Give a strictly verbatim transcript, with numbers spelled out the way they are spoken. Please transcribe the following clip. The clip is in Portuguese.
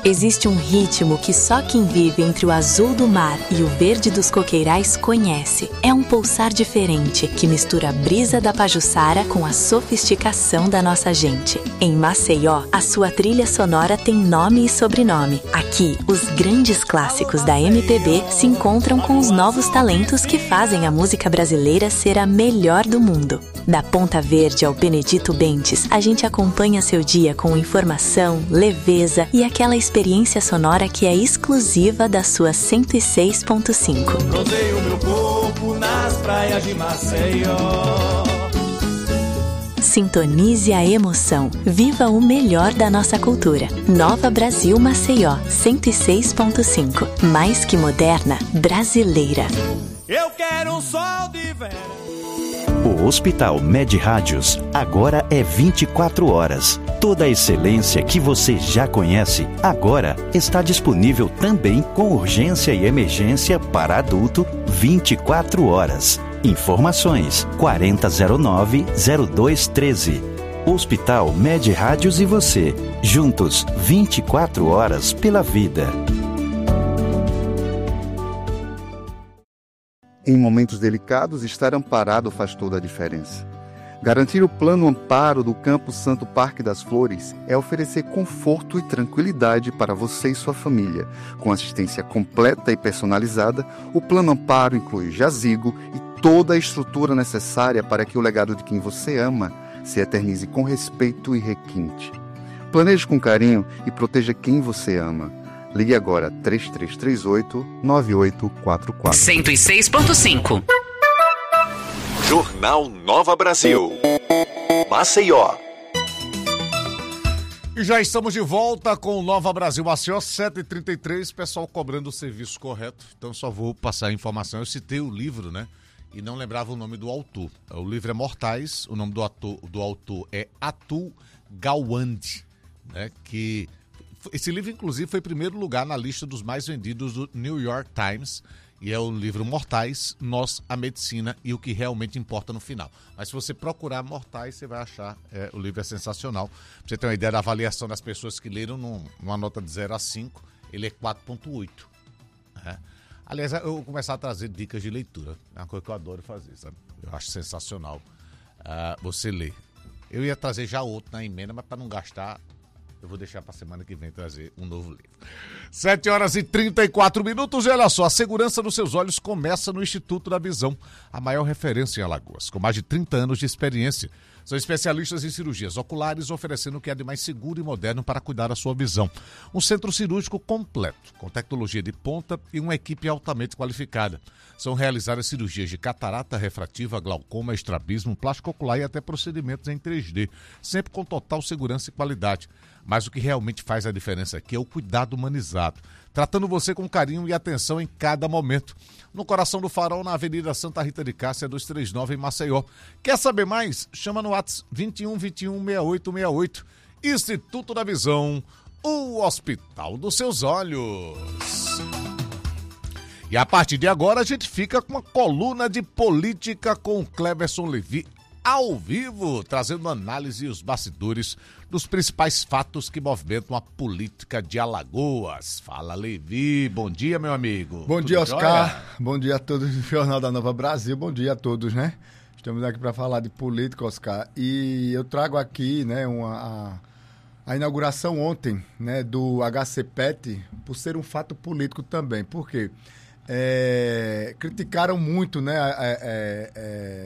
Existe um ritmo que só quem vive entre o azul do mar e o verde dos coqueirais conhece. É um pulsar diferente que mistura a brisa da Pajuçara com a sofisticação da nossa gente. Em Maceió, a sua trilha sonora tem nome e sobrenome. Aqui, os grandes clássicos da M P B se encontram com os novos talentos que fazem a música brasileira ser a melhor do mundo. Da Ponta Verde ao Benedito Bentes, a gente acompanha seu dia com informação, leveza e aquela experiência sonora que é exclusiva da sua cento e seis ponto cinco. Rodeio meu corpo nas praias de Maceió. Sintonize a emoção. Viva o melhor da nossa cultura. Nova Brasil Maceió, cento e seis ponto cinco. Mais que moderna, brasileira. Eu quero um sol de verão. O Hospital Med Rádios agora é vinte e quatro horas. Toda a excelência que você já conhece, agora está disponível também com urgência e emergência para adulto vinte e quatro horas. Informações quarenta zero nove zero dois treze. Hospital Med Rádios e você, juntos vinte e quatro horas pela vida. Em momentos delicados, estar amparado faz toda a diferença. Garantir o plano amparo do Campo Santo Parque das Flores é oferecer conforto e tranquilidade para você e sua família. Com assistência completa e personalizada, o plano amparo inclui jazigo e toda a estrutura necessária para que o legado de quem você ama se eternize com respeito e requinte. Planeje com carinho e proteja quem você ama. Ligue agora três três três oito, nove oito quatro quatro. cento e seis ponto cinco. Jornal Nova Brasil. Maceió. E já estamos de volta com o Nova Brasil Maceió, sete e trinta e três, pessoal cobrando o serviço correto. Então só vou passar a informação. Eu citei o livro, né? E não lembrava o nome do autor. O livro é Mortais, o nome do, ator, do autor é Atul Gawande, né? Que esse livro, inclusive, foi em primeiro lugar na lista dos mais vendidos do New York Times. E é o livro Mortais, Nós, a Medicina e o que realmente importa no final. Mas se você procurar Mortais, você vai achar, é, o livro é sensacional. Pra você ter uma ideia da avaliação das pessoas que leram, num, numa nota de zero a cinco, ele é quatro ponto oito. É. Aliás, eu vou começar a trazer dicas de leitura. É uma coisa que eu adoro fazer, sabe? Eu acho sensacional uh, você ler. Eu ia trazer já outro na emenda, mas para não gastar, eu vou deixar para a semana que vem trazer um novo livro. sete horas e trinta e quatro minutos. E olha só, a segurança dos seus olhos começa no Instituto da Visão, a maior referência em Alagoas, com mais de trinta anos de experiência. São especialistas em cirurgias oculares, oferecendo o que é de mais seguro e moderno para cuidar da sua visão. Um centro cirúrgico completo, com tecnologia de ponta e uma equipe altamente qualificada. São realizadas cirurgias de catarata refrativa, glaucoma, estrabismo, plástico ocular e até procedimentos em três D, sempre com total segurança e qualidade. Mas o que realmente faz a diferença aqui é o cuidado humanizado, tratando você com carinho e atenção em cada momento. No coração do Farol, na Avenida Santa Rita de Cássia, duzentos e trinta e nove, em Maceió. Quer saber mais? Chama no WhatsApp vinte e um, vinte e um, sessenta e oito sessenta e oito. Instituto da Visão, o hospital dos seus olhos. E a partir de agora a gente fica com uma coluna de política com o Cleberson Levi, ao vivo, trazendo análise e os bastidores dos principais fatos que movimentam a política de Alagoas. Fala, Levi. Bom dia, meu amigo. Bom Tudo dia, Oscar. Jóia? Bom dia a todos do Jornal da Nova Brasil. Bom dia a todos, né? Estamos aqui para falar de política, Oscar. E eu trago aqui, né, uma, a, a inauguração ontem, né, do H C P E T, por ser um fato político também. Por quê? É, criticaram muito, né, é, é,